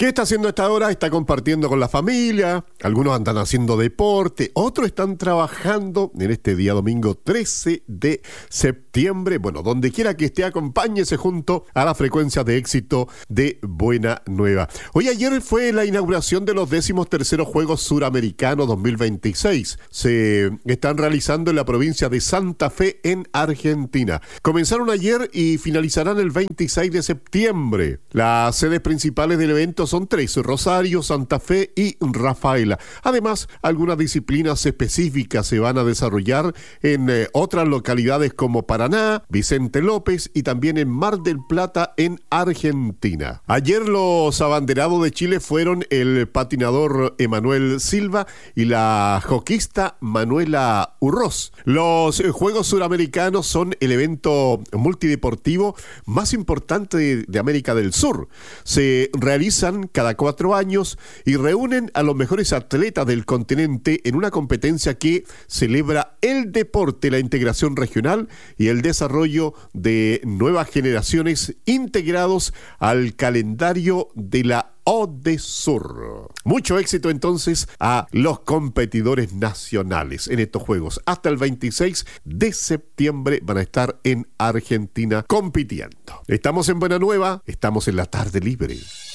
¿Qué está haciendo a esta hora? Está compartiendo con la familia, algunos andan haciendo deporte, otros están trabajando en este día domingo 13 de septiembre. Bueno, donde quiera que esté, acompáñese junto a la frecuencia de éxito de Buena Nueva. Hoy ayer fue la inauguración de los 13º Juegos Suramericanos 2026. Se están realizando en la provincia de Santa Fe, en Argentina. Comenzaron ayer y finalizarán el 26 de septiembre. Las sedes principales del evento son 3: Rosario, Santa Fe y Rafaela. Además, algunas disciplinas específicas se van a desarrollar en otras localidades como Paraná, Vicente López y también en Mar del Plata, en Argentina. Ayer los abanderados de Chile fueron el patinador Emanuel Silva y la joquista Manuela Urroz. Los Juegos Suramericanos son el evento multideportivo más importante de América del Sur. Se realizan cada 4 años y reúnen a los mejores atletas del continente en una competencia que celebra el deporte, la integración regional y el desarrollo de nuevas generaciones integrados al calendario de la ODESUR. Mucho éxito entonces a los competidores nacionales en estos juegos. Hasta el 26 de septiembre van a estar en Argentina compitiendo. Estamos en Buena Nueva, estamos en la tarde libre.